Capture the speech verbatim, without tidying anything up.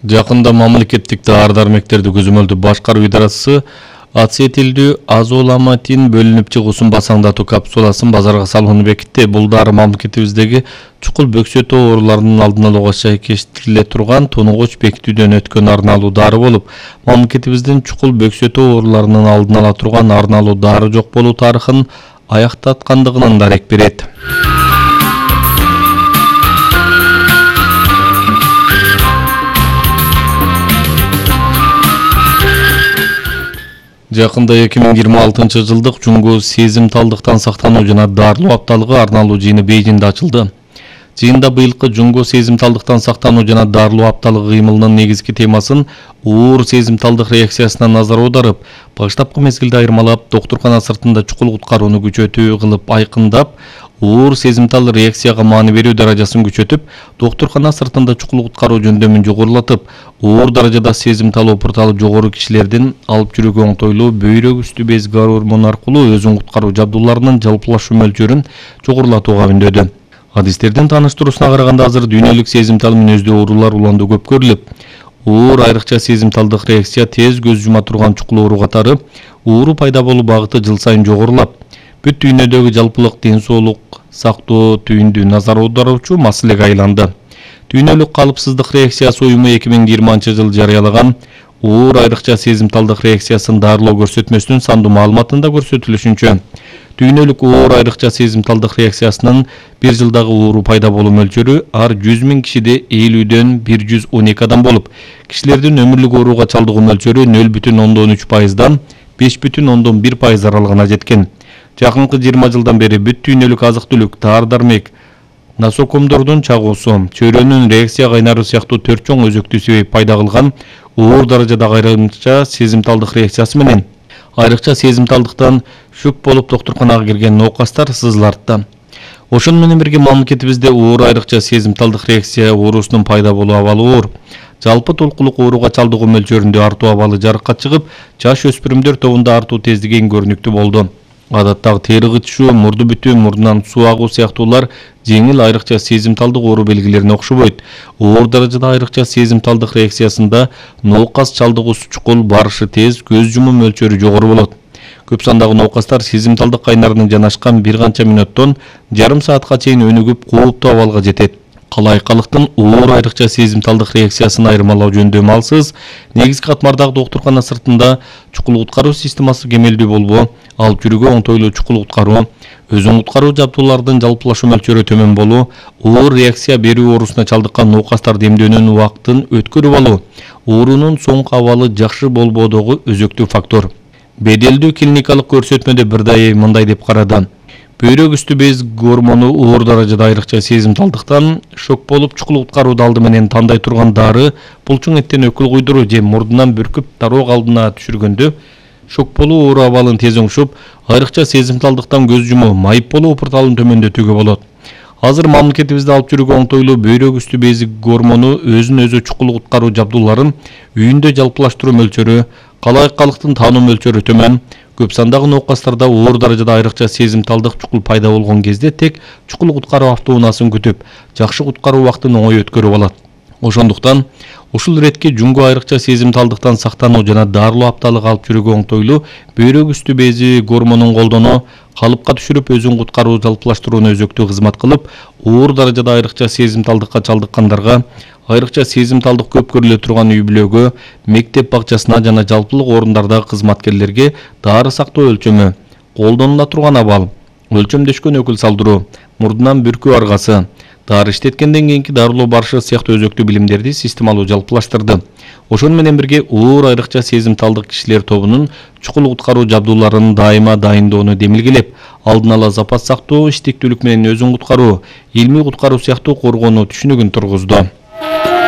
Жакында мамлекеттик дары-дармектерди көзөмөлдү башкаруу идарасы ацетилдүү азоламатин бөлүнүп чыгуусун басаңдатуу капсуласын базарга салууну бекитти. Бул дары мамлекетибиздеги чукул бөксөтүү ооруларынын алдын алууга шайкештириле турган тонугуч бекитүүдөн өткөн арналуу дары болуп, мамлекетибиздин чукул бөксөтүү ооруларынын алдын ала турган арналуу дары жок болуу тарыхын аяктаткандыгынан дарек берет. Жакында эки миң жыйырма алтынчы жылдык Жуңго сезимталдыктан сактануу жана дарылоо апталыгы арналуу жыйыны Бейжиңде ачылды. Жыйында быйылкы Жуңго сезимталдыктан сактануу жана дарылоо апталыгы кыймылынын негизги темасын оор сезимталдык реакциясына назар аударып, баштапкы мезгилде айырмалап, доктуркана сыртында чукул куткарууну күчөтүү кылып айкындап, оор сезимтал реакцияга маани берүү даражасын күчөтүп, доктуркана сыртында чукул куткаруу жөндөмүн жогорулатып, оор даражада сезимтал опурталы жогору кишилердин алып жүрүүгө оңтойлуу бөйрөк үстү без гормону аркылуу өзүн куткаруу жабдууларынын жалпылашуу мөлчөрүн жогорулатууга үндөдү. Адистердин тааныштыруусуна караганда азыр дүйнөлүк сезимтал мүнөздүү оорулар уланды көп көрүлүп, оор айрыкча сезимталдык реакция тез көз жума турган чукул оору катары оору пайда болуу багыты жыл сайын жогорулап, бүт дүйнөдөгү жалпылык ден соолук сактоо түйүндүү назар аударуучу маселеге айланды. Дүйнөлүк калыпсыздык реакциясы уюму эки миң жыйырманчы жыл жарыялаган оор айрыкча сезимталдык реакциясын дарылоо көрсөтмөсүнүн сандуу маалыматында көрсөтүлүшүнчө, дүйнөлүк оор айрыкча сезимталдык реакциясынын бир жылдагы оору пайда болуу мөлчөрү ар жүз миң кишиде элүүдөн бир жүз он эки адам болуп, кишилердин өмүрлүк ооруга чалдыгуу мөлчөрү нөл бүтүн ондон үч пайыздан беш бүтүн ондон бир пайыз аралыгына жеткен. Жакынкы жыйырма жылдан бери бүт дүйнөлүк азык-түлүк, дары-дармек, насокомдордун чагуусу, чөйрөнүн реакцияга кайнаруу сыяктуу төрт чоң өзөктүү себеп пайда кылган оор даражадагы айрыкча сезимталдык реакциясы менен айрыкча сезимталдыктан шок болуп доктурканага кирген ноокастар сызылартта. Ошону менен бирге мамлекетибизде оор айрыкча сезимталдык реакция оорусунун пайда болуу абалы оор. Жалпы толкулук ооруга чалдыгуу мөлчөрүндө артуу абалы жарыкка чыгып, жаш өспүрүмдөр тобунда артуу тездиги эң көрүнүктүү болду. Адаттагы тери кычышуу, мурду бүтүү, мурдунан суу агуу сыяктуулар жеңил айрыкча сезимталдык оору белгилерине окшобойт. Оор даражада айрыкча сезимталдык реакциясында ноокас чалдыгуусу чукул, барышы тез, көз жумуу мөлчөрү жогору болот. Көп сандагы ноокастар сезимталдык кайнарынын жанашкан бир канча мүнөттөн жарым саатка чейин өнүгүп, кооптуу абалга жетет. Калайкалыктын оор айрыкча сезимталдык реакциясын айырмалоо жөндөмү алсыз, негизги катмардагы доктуркана сыртында чукул куткаруу системасы кемелдүү болбоо, алып жүрүүгө оңтойлуу чукул куткаруу, өзүн куткаруу жабдуулардын жалпылашуу мөлчөрү төмөн болуу, оор реакция берүү оорусуна чалдыккан ноокастарды эмдөөнүн убактын өткөрүп алуу, оорунун соңку абалы жакшы болбоодогу өзөктүү фактор. Беделдүү клиникалык көрсөтмөдө Бирдай мындай деп карады. Бөйрөк үстү без гормону оор даражада айрыкча сезимталдыктан шок болуп чукул куткарууду алды менен тандай турган дары булчуң эттен өкүл куйдуруу же мурдунан бүркүп тароок алдына түшүргөндө шок болуу оору абалын тез оңшоп, айрыкча сезимталдыктан көз жумуу, майып болуу опурталын төмөндөтүүгө болот. Азыр мамлекетибизде алып жүрүүгө оңтойлуу бөйрөк үстү бези гормону өзүн өзү чукул куткаруу жабдууларын үйүндө жалпылаштыруу мөлчөрү, калайкалыктын таануу мөлчөрү төмөн. Көп сандагы ноокастарда оор даражада айрыкча сезимталдык чукул пайда болгон кезде тек чукул куткаруу автоунаасын күтүп, жакшы куткаруу убактын оңой өткөрүп алат. Ошондуктан ушул иретке Жуңго айрыкча сезимталдыктан сактануу жана дарылоо апталыгы алып жүрүүгө оңтойлуу бөйрөк үстү бези гормонун колдонуу, калыпка түшүрүп өзүн куткаруу жалпылаштырууну өзөктүү кызмат кылып, оор даражада айрыкча сезимталдыкка чалдыккандарга айрыкча сезимталдык көп көрүлө турган үй-бүлөгө, мектеп бакчасына жана жалпылык орундардагы кызматкерлерге дары сактоо өлчөмү, колдонула турган абал, өлчөмдөшкөн өкүл салдыруу, мурдунан бүркүү аргасы, дары иштеткенден кийинки дарылоо барышы сыяктуу өзөктүү билимдерди системалуу жалпылаштырды. Ошону менен бирге оор айрыкча сезимталдык кишилер тобунун чукул куткаруу жабдууларын дайыма дайындоону демилгелеп, алдын ала запас сактоо, иштиктүүлүк менен өзүн куткаруу, илмий куткаруу сыяктуу коргонуу түшүнүгүн тургузду.